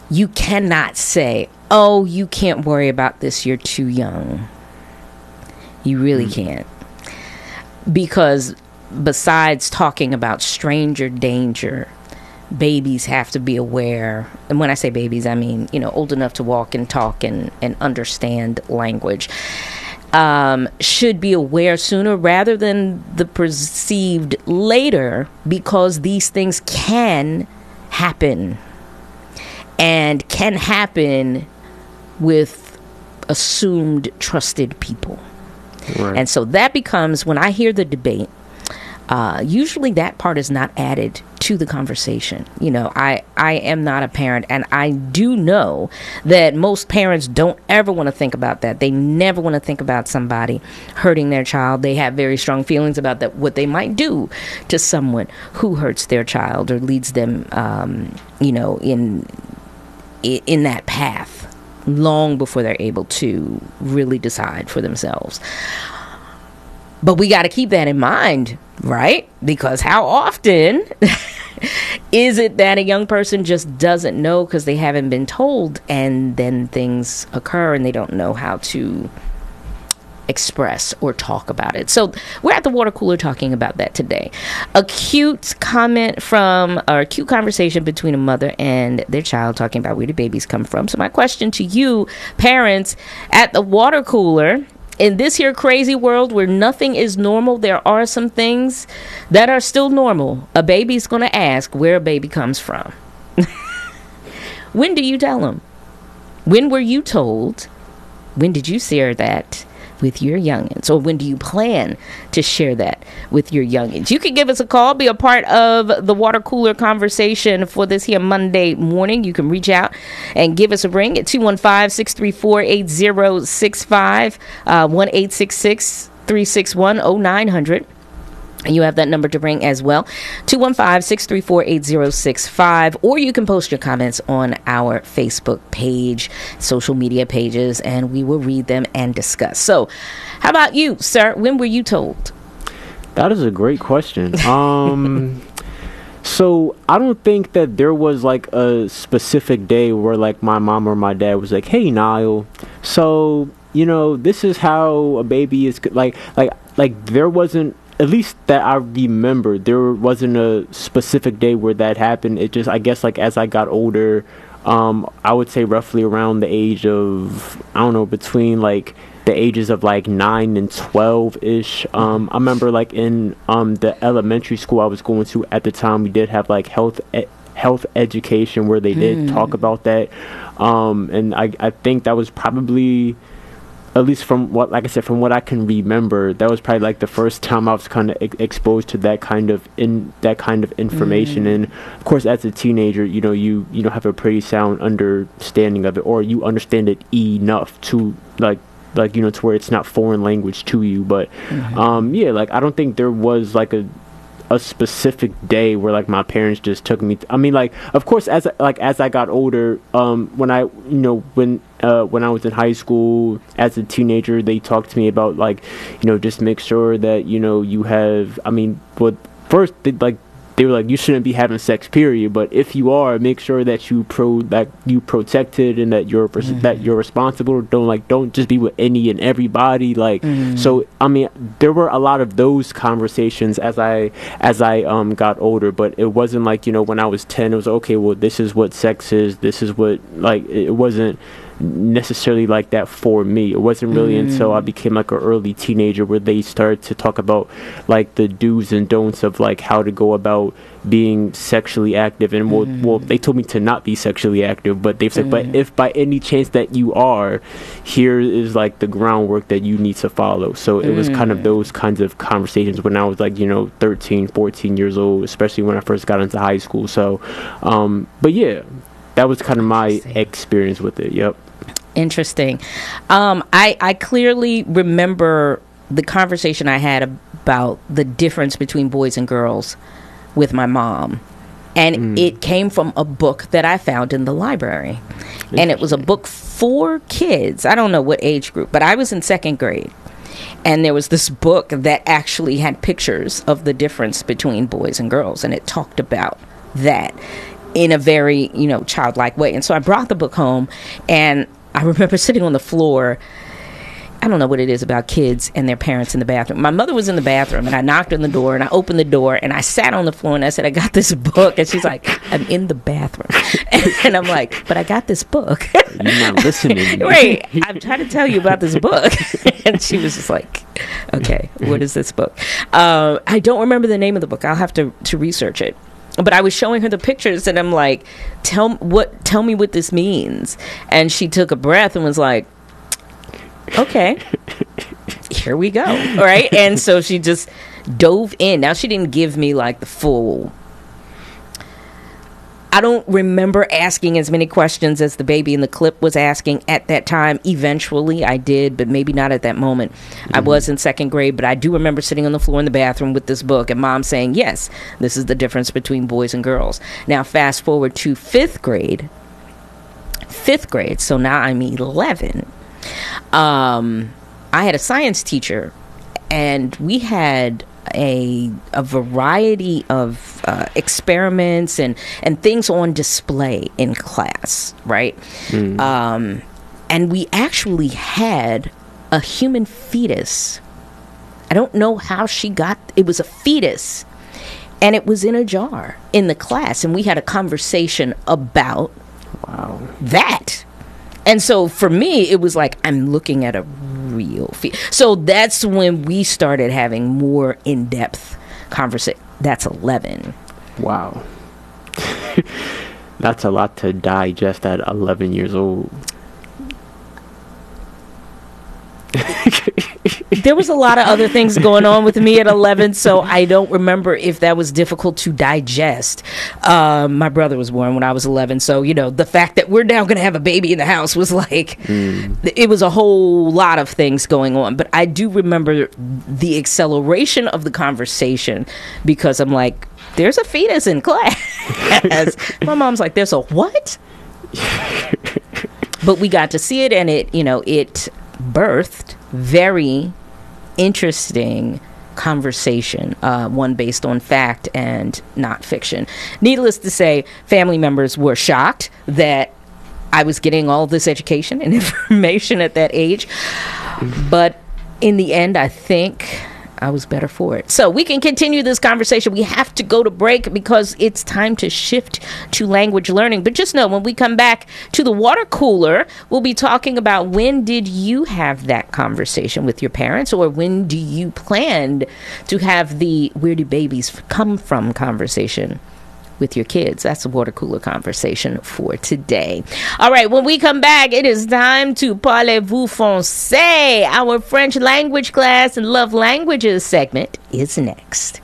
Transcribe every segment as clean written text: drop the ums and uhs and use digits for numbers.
you cannot say, oh, you can't worry about this, you're too young. You really can't. Because besides talking about stranger danger, babies have to be aware. And when I say babies, I mean, old enough to walk and talk and understand language. Should be aware sooner rather than the perceived later, because these things can happen. And can happen with assumed trusted people. Right. And so that becomes, when I hear the debate, usually that part is not added to the conversation. I am not a parent, and I do know that most parents don't ever want to think about that. They never want to think about somebody hurting their child. They have very strong feelings about that, what they might do to someone who hurts their child or leads them, in that path long before they're able to really decide for themselves. But we got to keep that in mind, right? Because how often is it that a young person just doesn't know because they haven't been told, and then things occur and they don't know how to express or talk about it? So we're at the water cooler talking about that today. A cute conversation between a mother and their child, talking about where the babies come from. So my question to you, parents at the water cooler: in this here crazy world where nothing is normal, there are some things that are still normal. A baby's going to ask where a baby comes from. When do you tell them? When were you told? When did you share that with your youngins? Or when do you plan to share that with your youngins? You can give us a call, be a part of the water cooler conversation for this here Monday morning. You can reach out and give us a ring at 215-634-8065, 1-866-361-0900. And you have that number to ring as well, 215-634-8065, or you can post your comments on our Facebook page, social media pages, and we will read them and discuss. So how about you, sir? When were you told? That is a great question. So I don't think that there was like a specific day where like my mom or my dad was like, hey, Niall, so, this is how a baby is like there wasn't, at least that I remember, there wasn't a specific day where that happened. It just, I guess, like as I got older, I would say roughly around the age of, I don't know, between like the ages of like 9 and 12-ish. I remember like in the elementary school I was going to at the time, we did have like health education where they did talk about that. And I think that was probably, at least from what, like I said, from what I can remember, that was probably like the first time I was kind of exposed to that kind of information. And of course, as a teenager, you have a pretty sound understanding of it, or you understand it enough to to where it's not foreign language to you. But like I don't think there was like a specific day where like my parents just took me. I mean, like, of course, as I got older, when I was in high school as a teenager, they talked to me about like, just make sure that you have. I mean, but first they were like, you shouldn't be having sex, period. But if you are, make sure that you protected and that you're that you're responsible. Don't just be with any and everybody. So I mean, there were a lot of those conversations as I got older. But it wasn't like when I was 10, it was okay. Well, this is what sex is. This is what it wasn't necessarily like that for me. It wasn't really until I became like an early teenager where they started to talk about like the do's and don'ts of like how to go about being sexually active. And well, they told me to not be sexually active, but they've said, but if by any chance that you are, here is like the groundwork that you need to follow. So it was kind of those kinds of conversations when I was like 13, 14 years old, especially when I first got into high school. So but yeah, that was kind of my experience with it. Yep. Interesting. I clearly remember the conversation I had about the difference between boys and girls with my mom. And it came from a book that I found in the library. And it was a book for kids. I don't know what age group, but I was in second grade. And there was this book that actually had pictures of the difference between boys and girls. And it talked about that. in a very, childlike way. And so I brought the book home, and I remember sitting on the floor. I don't know what it is about kids and their parents in the bathroom. My mother was in the bathroom, and I knocked on the door, and I opened the door, and I sat on the floor, and I said, I got this book. And she's like, I'm in the bathroom. And I'm like, but I got this book. You're not listening. Right. I'm trying to tell you about this book. And she was just like, okay, what is this book? I don't remember the name of the book. I'll have to research it. But I was showing her the pictures, and I'm like, tell me what this means. And she took a breath and was like, okay, here we go. All right. And so she just dove in. Now, she didn't give me like the full. I don't remember asking as many questions as the baby in the clip was asking at that time. Eventually I did, but maybe not at that moment. Mm-hmm. I was in second grade, but I do remember sitting on the floor in the bathroom with this book and mom saying, yes, this is the difference between boys and girls. Now, fast forward to fifth grade. So now I'm 11. I had a science teacher, and we had a variety of experiments and things on display in class, right? And we actually had a human fetus. I don't know how it was a fetus, and it was in a jar in the class, and we had a conversation about that. And so for me, it was like, I'm looking at a real fetus. So that's when we started having more in-depth conversation. That's 11. Wow. That's a lot to digest at 11 years old. There was a lot of other things going on with me at 11, so I don't remember if that was difficult to digest. My brother was born when I was 11, so, the fact that we're now going to have a baby in the house was like, it was a whole lot of things going on. But I do remember the acceleration of the conversation, because I'm like, there's a fetus in class. My mom's like, there's a what? But we got to see it, and it birthed very interesting conversation, one based on fact and not fiction. Needless to say, family members were shocked that I was getting all this education and information at that age, but in the end, I think I was better for it. So we can continue this conversation. We have to go to break because it's time to shift to language learning. But just know, when we come back to the water cooler, we'll be talking about, when did you have that conversation with your parents, or when do you plan to have the where do babies come from conversation with your kids. That's a water cooler conversation for today. All right, when we come back, it is time to Parlez-vous Français. Our French language class and love languages segment is next.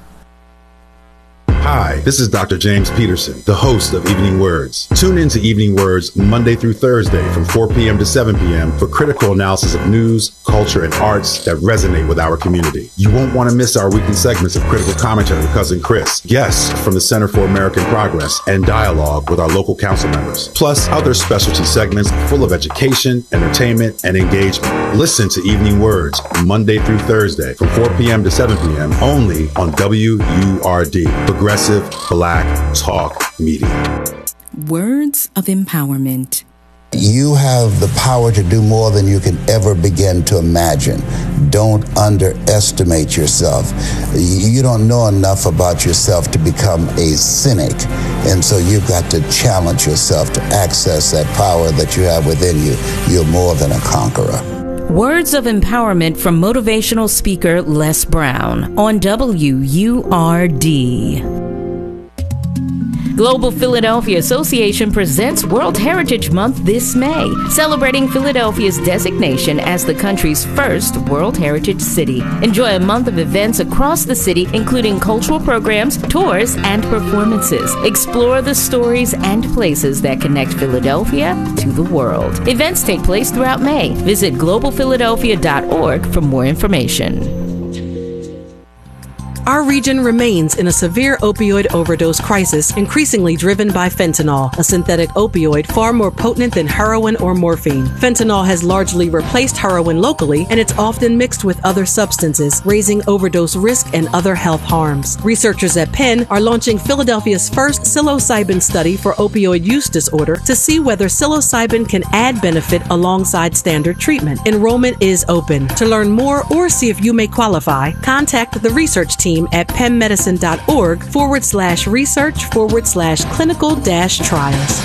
Hi, this is Dr. James Peterson, the host of Evening Words. Tune in to Evening Words Monday through Thursday from 4 p.m. to 7 p.m. for critical analysis of news, culture, and arts that resonate with our community. You won't want to miss our weekly segments of critical commentary with Cousin Chris, guests from the Center for American Progress, and dialogue with our local council members, plus other specialty segments full of education, entertainment, and engagement. Listen to Evening Words Monday through Thursday from 4 p.m. to 7 p.m. only on WURD, Progressive Black Talk Media. Words of empowerment. You have the power to do more than you can ever begin to imagine. Don't underestimate yourself. You don't know enough about yourself to become a cynic. And so you've got to challenge yourself to access that power that you have within you. You're more than a conqueror. Words of empowerment from motivational speaker Les Brown on WURD. Global Philadelphia Association presents World Heritage Month this May, celebrating Philadelphia's designation as the country's first World Heritage City. Enjoy a month of events across the city, including cultural programs, tours, and performances. Explore the stories and places that connect Philadelphia to the world. Events take place throughout May. Visit globalphiladelphia.org for more information. Our region remains in a severe opioid overdose crisis, increasingly driven by fentanyl, a synthetic opioid far more potent than heroin or morphine. Fentanyl has largely replaced heroin locally, and it's often mixed with other substances, raising overdose risk and other health harms. Researchers at Penn are launching Philadelphia's first psilocybin study for opioid use disorder to see whether psilocybin can add benefit alongside standard treatment. Enrollment is open. To learn more or see if you may qualify, contact the research team at pennmedicine.org/research/clinical-trials.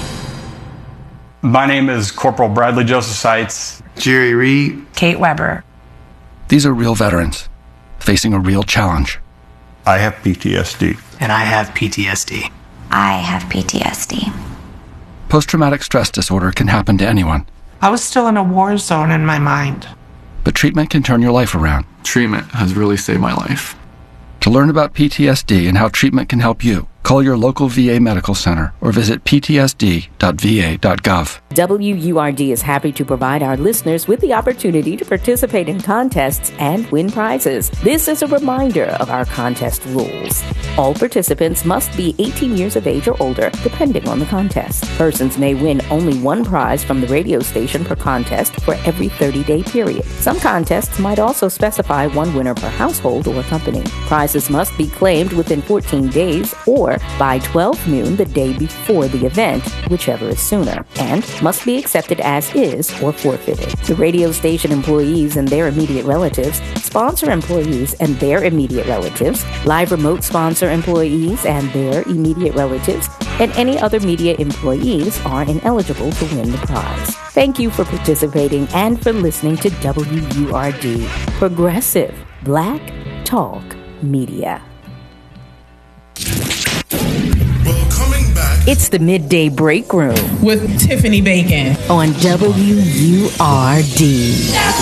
My name is Corporal Bradley Joseph Seitz. Jerry Reed. Kate Weber. These are real veterans facing a real challenge. I have PTSD. And I have PTSD. I have PTSD. Post-traumatic stress disorder can happen to anyone. I was still in a war zone in my mind. But treatment can turn your life around. Treatment has really saved my life. To learn about PTSD and how treatment can help you, call your local VA medical center or visit ptsd.va.gov. WURD is happy to provide our listeners with the opportunity to participate in contests and win prizes. This is a reminder of our contest rules. All participants must be 18 years of age or older, depending on the contest. Persons may win only one prize from the radio station per contest for every 30-day period. Some contests might also specify one winner per household or company. Prizes must be claimed within 14 days or by 12 noon the day before the event, whichever is sooner, and must be accepted as is or forfeited. The radio station employees and their immediate relatives, sponsor employees and their immediate relatives, live remote sponsor employees and their immediate relatives, and any other media employees are ineligible to win the prize. Thank you for participating and for listening to WURD, Progressive Black Talk Media. It's the Midday Break Room with Tiffany Bacon on WURD.